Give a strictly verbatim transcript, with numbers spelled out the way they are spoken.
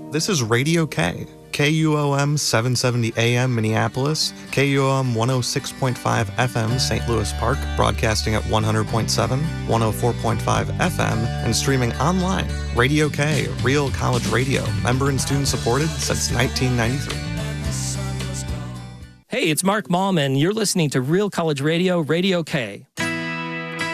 This is Radio K, K U O M seven seventy A M Minneapolis, K U O M one oh six point five F M Saint Louis Park, broadcasting at one hundred point seven, one oh four point five F M, and streaming online. Radio K, real college radio, member and student supported since nineteen ninety-three. Hey, it's Mark Mallman. You're listening to Real College Radio, Radio K.